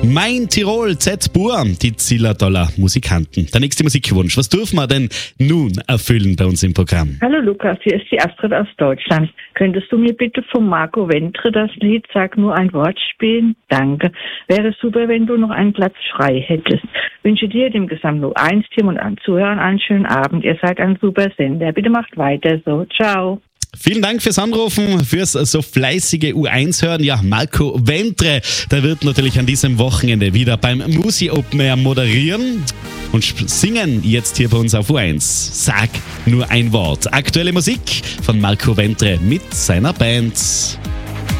Mein Tirol Z-Bur, die Zillertaler Musikanten. Der nächste Musikwunsch. Was dürfen wir denn nun erfüllen bei uns im Programm? Hallo Lukas, hier ist die Astrid aus Deutschland. Könntest du mir bitte von Marco Ventre das Lied Sag nur ein Wort spielen? Danke. Wäre super, wenn du noch einen Platz frei hättest. Wünsche dir, dem gesamten U1-Team und allen Zuhörern einen schönen Abend. Ihr seid ein super Sender. Bitte macht weiter so. Ciao. Vielen Dank fürs Anrufen, fürs so fleißige U1-Hören. Ja, Marco Ventre, der wird natürlich an diesem Wochenende wieder beim Musi Open Air moderieren und singen jetzt hier bei uns auf U1. Sag nur ein Wort. Aktuelle Musik von Marco Ventre mit seiner Band.